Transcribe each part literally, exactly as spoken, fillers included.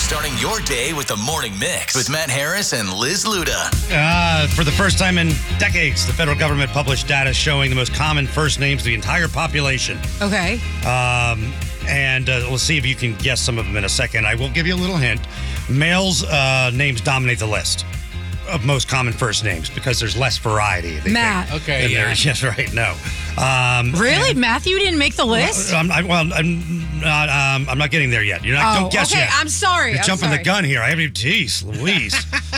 starting your day with the Morning Mix with Matt Harris and Liz Luda. Uh, for the first time in decades, the federal government published data showing the most common first names of the entire population. Okay. Um, and uh, we'll see if you can guess some of them in a second. I will give you a little hint. Males' uh, names dominate the list of most common first names because there's less variety. they Matt. think. Okay, And yeah. there's- Yes, right, no. Um, Really? and- Matthew didn't make the list? Well, I'm, I, well, I'm not. Um, I'm not getting there yet. You're not. Oh, don't guess okay. yet. I'm sorry. You're I'm jumping sorry. the gun here. I haven't even. Jeez, Louise.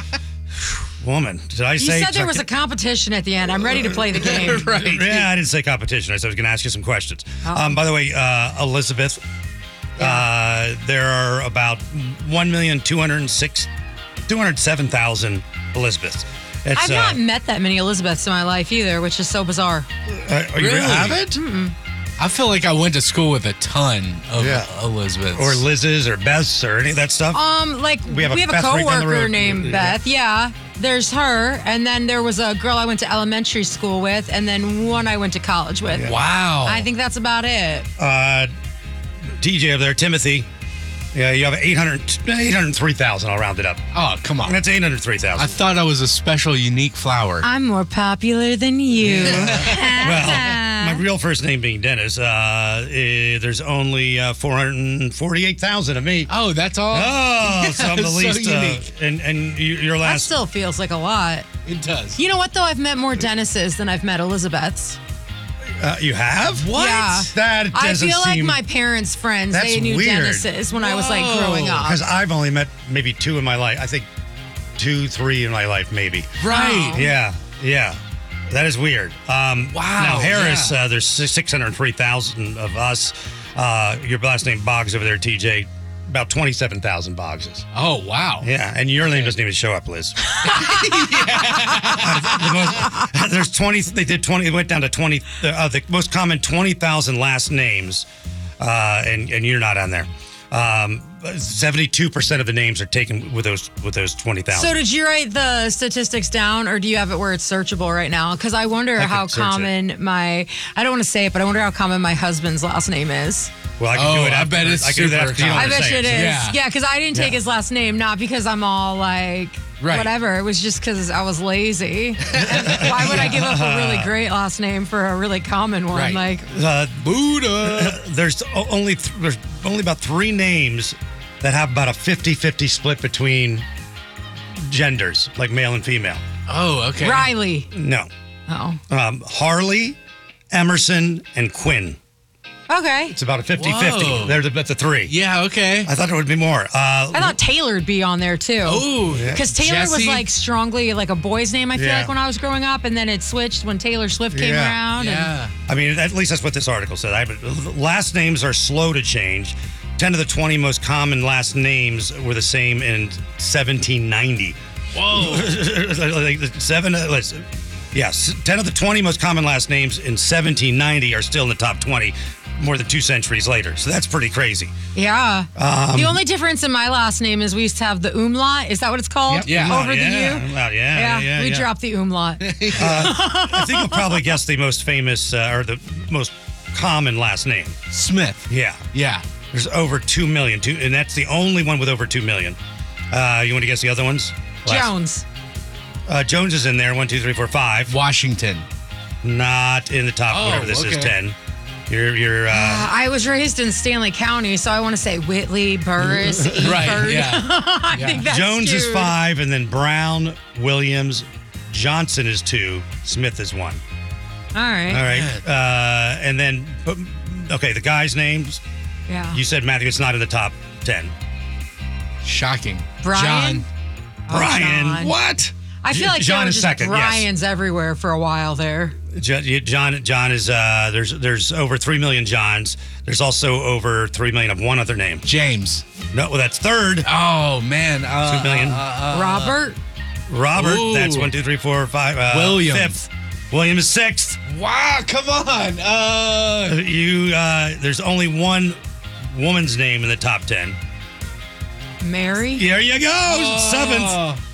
Woman, did I You say? said there was a competition at the end. I'm ready to play the game. Right. Yeah, I didn't say competition. I said I was going to ask you some questions. Oh. Um, by the way, uh, Elizabeth, uh, there are about one million two hundred six, two hundred seven thousand Elizabeths. It's, I've uh, not met that many Elizabeths in my life either, which is so bizarre. uh, are you Really? haven't? I feel like I went to school with a ton of Yeah. Elizabeths. Or Liz's or Beth's or any of that stuff? Um, like We we have have a a, Beth right down the coworker road. named Yeah. Beth. Yeah, there's her, and then there was a girl I went to elementary school with, and then one I went to college with. Wow. I think that's about it. Uh, T J over there, Timothy. Yeah, you have eight hundred, eight hundred three thousand. I'll round it up. Oh, come on. That's eight hundred three I thousand. thought I was a special, unique flower. I'm more popular than you. Well, my real first name being Dennis, uh, eh, there's only uh, four hundred forty-eight thousand of me. Oh, that's all? Oh, so I'm the So least. uh, unique. and and you- your that last. still feels like a lot. It does. You know what, though? I've met more Dennises than I've met Elizabeths. Uh, you have? What? Yeah. That I doesn't feel like seem. my parents' friends, That's they knew weird. Dennises when I was like Whoa. growing up. Because I've only met maybe two in my life. I think two, three in my life, maybe. Right. Oh. Yeah, yeah. That is weird. Um, Wow, Now, Harris, yeah. uh, there's six hundred three thousand of us. Uh, your last name, Boggs, over there, T J, about twenty-seven thousand Boggses. Oh, wow. Yeah, and your name doesn't even show up, Liz. The most- there's twenty. They did twenty. It went down to twenty. Uh, the most common twenty thousand last names, uh, and and you're not on there. Um, seventy-two percent of the names are taken with those with those twenty thousand. So did you write the statistics down, or do you have it where it's searchable right now? Because I wonder I how could search common my, I don't want to say it, but I wonder how common my husband's last name is. Well, I can Oh, do it. I after- bet it's I can do that super after you don't common. I wanna bet say you it is. Yeah. Yeah, because I didn't take Yeah. his last name, not because I'm all like, Right. whatever. It was just because I was lazy. And why would I give up a really great last name for a really common one? Right. Like, Uh, Buddha. there's o- only th- there's only about three names that have about a fifty-fifty split between genders, like male and female. Oh, okay. Riley. No, Oh, um, Harley, Emerson, and Quinn. okay. It's about a fifty-fifty. Whoa. There's the, that's the three. Yeah, okay. I thought there would be more. Uh, I thought Taylor'd be on there too. Oh, Because Taylor was Jesse? like strongly like a boy's name, I feel Yeah. like, when I was growing up, and then it switched when Taylor Swift came Yeah. around. And Yeah. I mean, at least that's what this article said. I, last names are slow to change. ten of the twenty most common last names were the same in seventeen ninety. Whoa. like seven, uh, let's, yes, ten of the twenty most common last names in seventeen ninety are still in the top twenty more than two centuries later. So that's pretty crazy. Yeah. Um, the only difference in my last name is we used to have the umlaut. Is that what it's called? Yeah. Over yeah, the U? Well, yeah, yeah, yeah. we yeah. dropped the umlaut. I think you'll probably guess the most famous uh, or the most common last name. Smith. Yeah. Yeah. There's over two million, two, and that's the only one with over two million. Uh, you want to guess the other ones? Last- Jones. Uh, Jones is in there. One, two, three, four, five. Washington. Not in the top. Oh, whatever this is, okay. ten. You're you're. Uh, Uh, I was raised in Stanley County, so I want to say Whitley, Burris, Eford. Right, yeah. I Yeah. think that's Jones is cute. five, and then Brown, Williams, Johnson is two, Smith is one. All right. All right, uh, and then but, okay, the guys' names. Yeah. You said Matthew. It's not in the top ten. Shocking. Brian? John. Oh, Brian. John. What? I feel like John there were is just second, yes. Brian's everywhere for a while there. Jo- John John is uh, there's there's over three million Johns. There's also over three million of one other name. James. No, well, that's third. Oh, man. Uh, Two million. uh, uh, uh, Robert? Robert. Ooh. That's one, two, three, four, five. Uh, William. Fifth. William is sixth. Wow, come on. Uh, You uh, there's only one woman's name in the top ten. Mary? There you go. Oh. Seventh.